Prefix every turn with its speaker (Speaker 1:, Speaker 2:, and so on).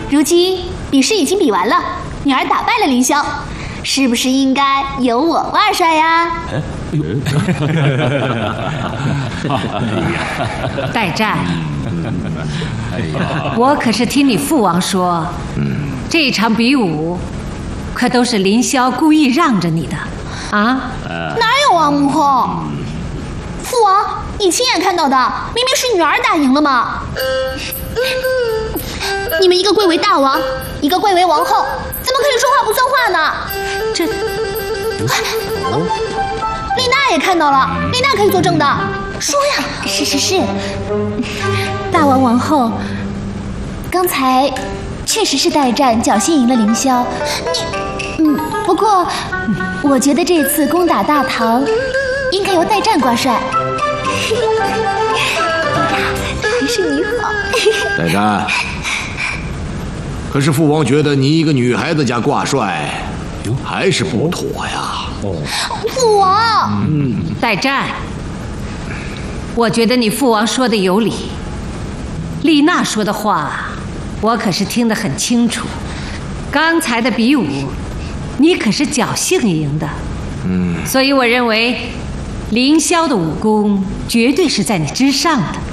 Speaker 1: 如今比试已经比完了，女儿打败了凌霄，是不是应该由我挂帅呀？
Speaker 2: 代战，我可是听你父王说，这场比武可都是凌霄故意让着你的啊？
Speaker 1: 哪有啊，母后？父王，你亲眼看到的，明明是女儿打赢了嘛！你们一个贵为大王，一个贵为王后，怎么可以说话不算话呢？
Speaker 2: 这，
Speaker 1: 丽娜也看到了，丽娜可以作证的，说呀！是，大王王后，刚才确实是代战侥幸赢了凌霄。不过我觉得这次攻打大唐，应该由代战挂帅。还是你好，
Speaker 3: 代战。可是父王觉得你一个女孩子家挂帅，还是不妥呀。
Speaker 1: 父王，
Speaker 2: 代战，我觉得你父王说的有理。丽娜说的话，我可是听得很清楚。刚才的比武，你可是侥幸赢的。所以我认为凌霄的武功绝对是在你之上的。